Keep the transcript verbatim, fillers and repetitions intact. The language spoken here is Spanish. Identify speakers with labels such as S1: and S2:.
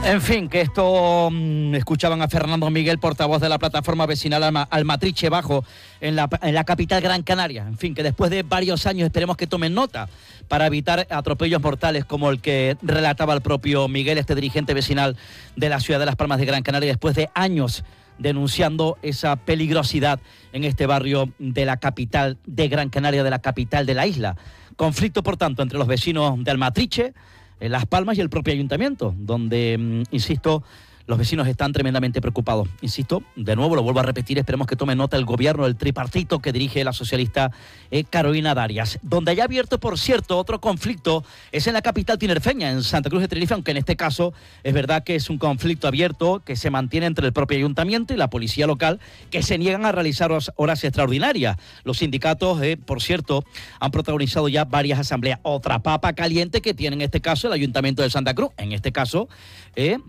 S1: En fin, que esto mmm, escuchaban a Fernando Miguel, portavoz de la plataforma vecinal Alma, Almatriche Bajo, en la, en la capital Gran Canaria. En fin, que después de varios años esperemos que tomen nota para evitar atropellos mortales como el que relataba el propio Miguel, este dirigente vecinal de la ciudad de Las Palmas de Gran Canaria, después de años denunciando esa peligrosidad en este barrio de la capital de Gran Canaria, de la capital de la isla. Conflicto, por tanto, entre los vecinos de Almatriche, en Las Palmas y el propio ayuntamiento, donde, insisto, los vecinos están tremendamente preocupados. Insisto, de nuevo, lo vuelvo a repetir, esperemos que tome nota el gobierno del tripartito que dirige la socialista eh, Carolina Darias. Donde haya abierto, por cierto, otro conflicto es en la capital tinerfeña, en Santa Cruz de Tenerife, aunque en este caso es verdad que es un conflicto abierto que se mantiene entre el propio ayuntamiento y la policía local, que se niegan a realizar horas, horas extraordinarias. Los sindicatos, eh, por cierto, han protagonizado ya varias asambleas. Otra papa caliente que tiene en este caso el ayuntamiento de Santa Cruz, en este caso, eh,